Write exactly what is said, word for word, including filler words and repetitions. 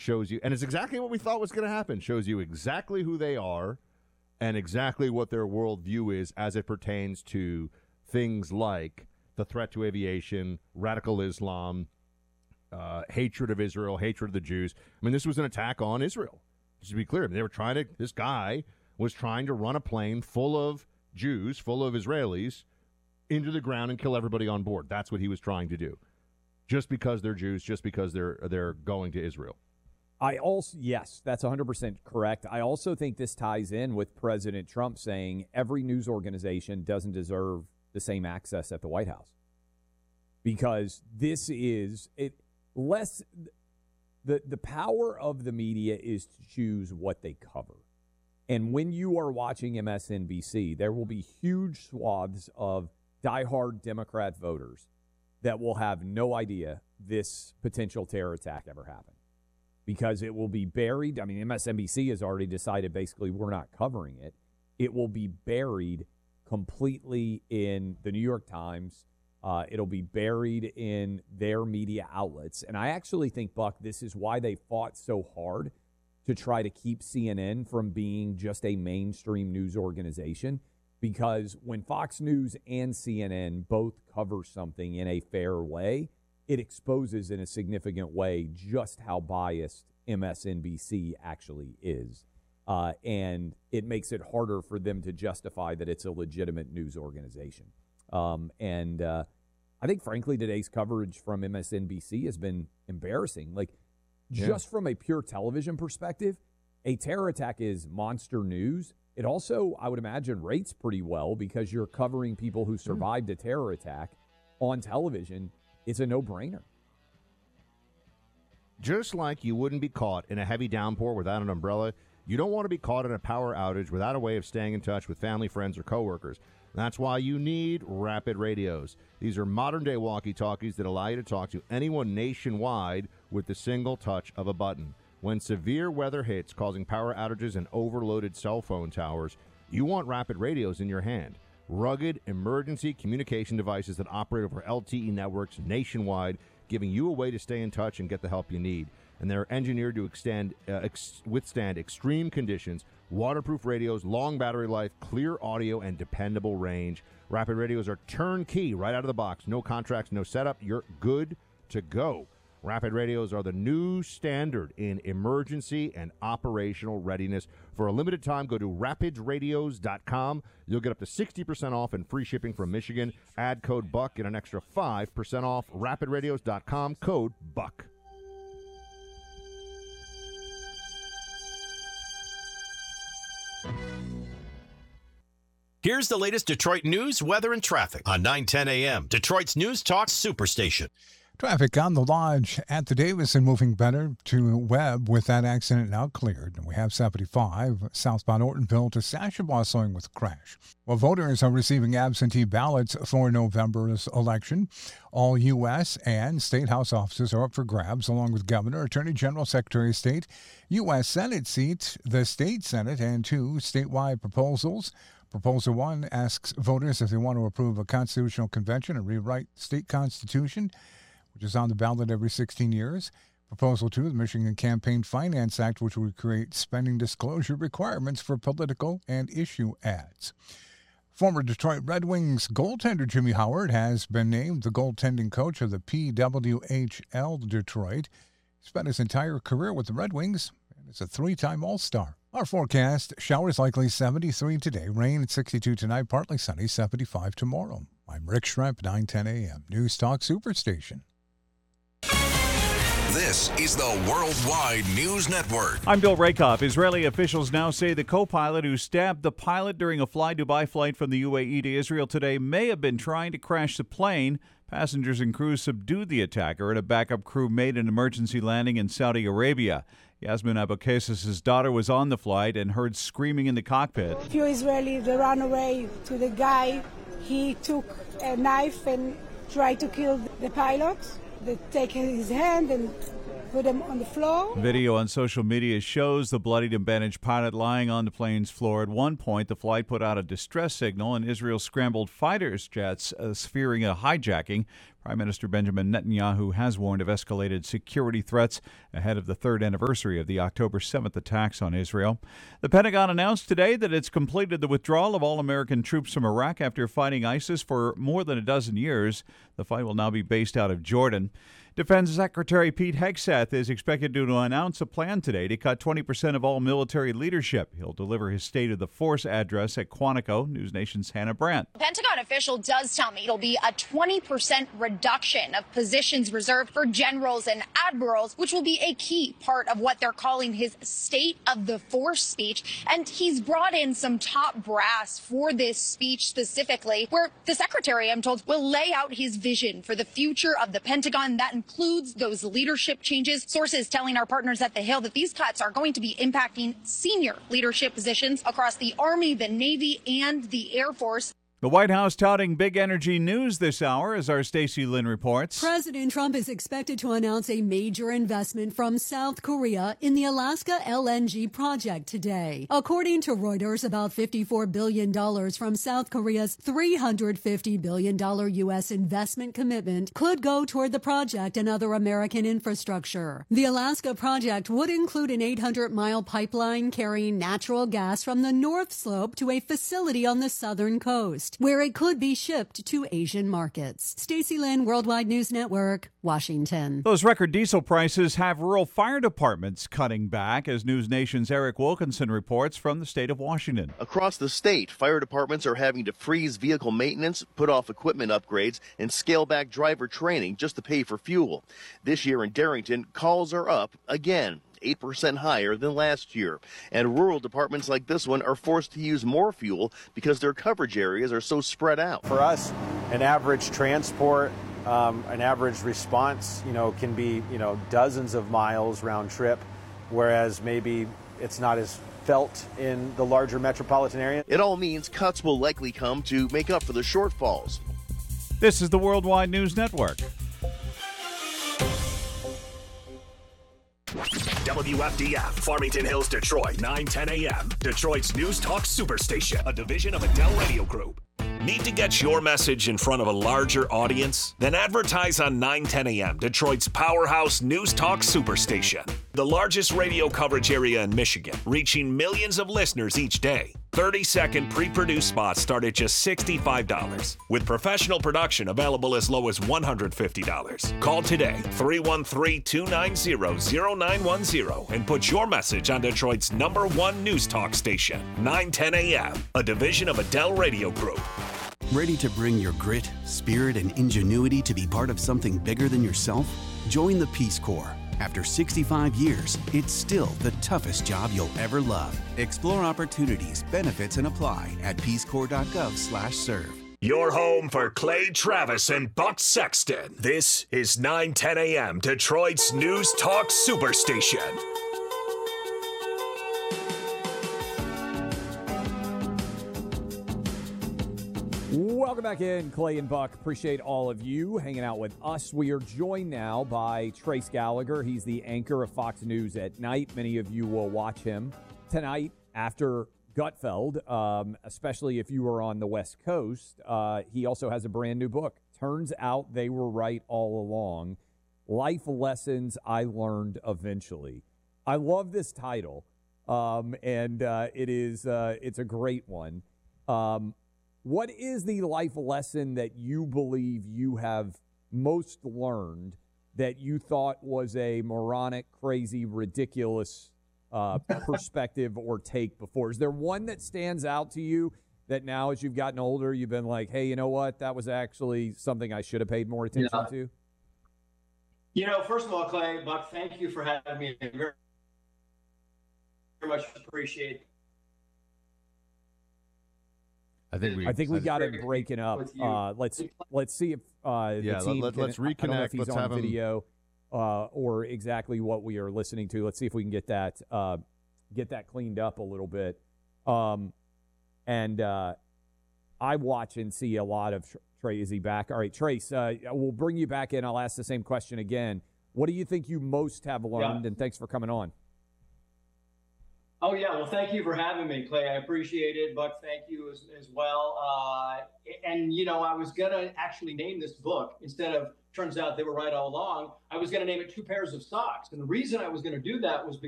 shows you, and it's exactly what we thought was going to happen, shows you exactly who they are and exactly what their worldview is as it pertains to things like the threat to aviation, radical Islam, uh, hatred of Israel, hatred of the Jews. I mean, this was an attack on Israel. Just to be clear, they were trying to, this guy was trying to run a plane full of Jews, full of Israelis, into the ground and kill everybody on board. That's what he was trying to do. Just because they're Jews, just because they're they're going to Israel. I also, yes, that's one hundred percent correct. I also think this ties in with President Trump saying every news organization doesn't deserve the same access at the White House. Because this is, it less, the, the power of the media is to choose what they cover. And when you are watching M S N B C, there will be huge swaths of diehard Democrat voters that will have no idea this potential terror attack ever happened because it will be buried. I mean, M S N B C has already decided basically we're not covering it. It will be buried completely in the New York Times. Uh, it'll be buried in their media outlets. And I actually think, Buck, this is why they fought so hard to try to keep C N N from being just a mainstream news organization, because when Fox News and C N N both cover something in a fair way, it exposes in a significant way just how biased M S N B C actually is. Uh, and it makes it harder for them to justify that it's a legitimate news organization. Um, and uh, I think, frankly, today's coverage from M S N B C has been embarrassing. Like, yeah. Just from a pure television perspective, a terror attack is monster news. It also, I would imagine, rates pretty well because you're covering people who survived a terror attack on television. It's a no-brainer. Just like you wouldn't be caught in a heavy downpour without an umbrella, you don't want to be caught in a power outage without a way of staying in touch with family, friends, or coworkers. That's why you need Rapid Radios. These are modern-day walkie-talkies that allow you to talk to anyone nationwide with the single touch of a button. When severe weather hits, causing power outages and overloaded cell phone towers, you want Rapid Radios in your hand. Rugged emergency communication devices that operate over L T E networks nationwide, giving you a way to stay in touch and get the help you need. And they're engineered to extend, uh, ex- withstand extreme conditions, waterproof radios, long battery life, clear audio, and dependable range. Rapid Radios are turnkey right out of the box. No contracts, no setup. You're good to go. Rapid Radios are the new standard in emergency and operational readiness. For a limited time, go to rapid radios dot com. You'll get up to sixty percent off and free shipping from Michigan. Add code BUCK and an extra five percent off. rapid radios dot com, code BUCK. Here's the latest Detroit news, weather, and traffic on nine ten a.m. Detroit's News Talk Superstation. Traffic on the Lodge at the Davison moving better to Webb with that accident now cleared. We have seventy-five southbound Ortonville to Sashabaw slowing with a crash. Well, voters are receiving absentee ballots for November's election. All U S and state house offices are up for grabs, along with Governor, Attorney General, Secretary of State, U S Senate seats, the state Senate, and two statewide proposals. Proposal one asks voters if they want to approve a constitutional convention and rewrite the state constitution, which is on the ballot every sixteen years. Proposal two, the Michigan Campaign Finance Act, which would create spending disclosure requirements for political and issue ads. Former Detroit Red Wings goaltender Jimmy Howard has been named the goaltending coach of the P W H L Detroit. He spent his entire career with the Red Wings and is a three-time All-Star. Our forecast, showers likely seventy-three today, rain at sixty-two tonight, partly sunny, seventy-five tomorrow. I'm Rick Schremp, nine ten a.m. News Talk Superstation. This is the Worldwide News Network. I'm Bill Rakoff. Israeli officials now say the co-pilot who stabbed the pilot during a fly-Dubai flight from the U A E to Israel today may have been trying to crash the plane. Passengers and crew subdued the attacker, and a backup crew made an emergency landing in Saudi Arabia. Yasmin Abukaisis' daughter was on the flight and heard screaming in the cockpit. A few Israelis, they ran away to the guy. He took a knife and tried to kill the pilot. They take his hand and put him on the floor. Video on social media shows the bloodied and bandaged pilot lying on the plane's floor. At one point, the flight put out a distress signal, and Israel scrambled fighters jets, uh, fearing a hijacking. Prime Minister Benjamin Netanyahu has warned of escalated security threats ahead of the third anniversary of the October seventh attacks on Israel. The Pentagon announced today that it's completed the withdrawal of all American troops from Iraq after fighting ISIS for more than a dozen years. The fight will now be based out of Jordan. Defense Secretary Pete Hegseth is expected to announce a plan today to cut twenty percent of all military leadership. He'll deliver his State of the Force address at Quantico. News Nation's Hannah Brandt. The Pentagon official does tell me it'll be a twenty percent reduction of positions reserved for generals and admirals, which will be a key part of what they're calling his State of the Force speech. And he's brought in some top brass for this speech specifically, where the secretary, I'm told, will lay out his vision for the future of the Pentagon. That includes those leadership changes. Sources telling our partners at The Hill that these cuts are going to be impacting senior leadership positions across the Army, the Navy, and the Air Force. The White House touting big energy news this hour, as our Stacey Lynn reports. President Trump is expected to announce a major investment from South Korea in the Alaska L N G project today. According to Reuters, about fifty-four billion dollars from South Korea's three hundred fifty billion dollars U S investment commitment could go toward the project and other American infrastructure. The Alaska project would include an eight hundred mile pipeline carrying natural gas from the North Slope to a facility on the southern coast, where it could be shipped to Asian markets. Stacey Lynn, Worldwide News Network, Washington. Those record diesel prices have rural fire departments cutting back, as News Nation's Eric Wilkinson reports from the state of Washington. Across the state, fire departments are having to freeze vehicle maintenance, put off equipment upgrades, and scale back driver training just to pay for fuel. This year in Darrington, calls are up again, eight percent higher than last year. And rural departments like this one are forced to use more fuel because their coverage areas are so spread out. For us, an average transport, um, an average response, you know, can be, you know, dozens of miles round trip, whereas maybe it's not as felt in the larger metropolitan area. It all means cuts will likely come to make up for the shortfalls. This is the Worldwide News Network. W F D F, Farmington Hills, Detroit, nine ten a.m. Detroit's News Talk Superstation, a division of Adele Radio Group. Need to get your message in front of a larger audience? Then advertise on nine ten a.m., Detroit's powerhouse News Talk Superstation. The largest radio coverage area in Michigan, reaching millions of listeners each day. thirty-second pre-produced spots start at just sixty-five dollars, with professional production available as low as one hundred fifty dollars. Call today, three one three, two nine zero, zero nine one zero, and put your message on Detroit's number one news talk station, nine ten a.m., a division of Adele Radio Group. Ready to bring your grit, spirit, and ingenuity to be part of something bigger than yourself? Join the Peace Corps. After sixty-five years, it's still the toughest job you'll ever love. Explore opportunities, benefits, and apply at peacecorps.gov slash serve. Your home for Clay Travis and Buck Sexton. This is nine ten a.m. Detroit's News Talk Superstation. Welcome back in, Clay and Buck. Appreciate all of you hanging out with us. We are joined now by Trace Gallagher. He's the anchor of Fox News at night. Many of you will watch him tonight after Gutfeld, um, especially if you are on the West Coast. Uh, he also has a brand new book. Turns out they were right all along. Life Lessons I Learned Eventually. I love this title, um, and uh, it is uh, it's a great one. Um, What is the life lesson that you believe you have most learned that you thought was a moronic, crazy, ridiculous uh, perspective or take before? Is there one that stands out to you that now as you've gotten older, you've been like, hey, you know what? That was actually something I should have paid more attention yeah. to? You know, first of all, Clay, Buck, thank you for having me. Very, very much appreciate I think we. I think we got him breaking up. Uh, let's let's see if uh, yeah. the team Let, can, let's reconnect. I don't know if he's let's on have video uh, or exactly what we are listening to. Let's see if we can get that uh, get that cleaned up a little bit. Um, and uh, I watch and see a lot of Trey. Is he back? All right, Trace. Uh, we'll bring you back in. I'll ask the same question again. What do you think you most have learned? Yeah. And thanks for coming on. Oh, yeah. Well, thank you for having me, Clay. I appreciate it. Buck, thank you as, as well. Uh, and, you know, I was going to actually name this book instead of, turns out they were right all along, I was going to name it Two Pairs of Socks. And the reason I was going to do that was because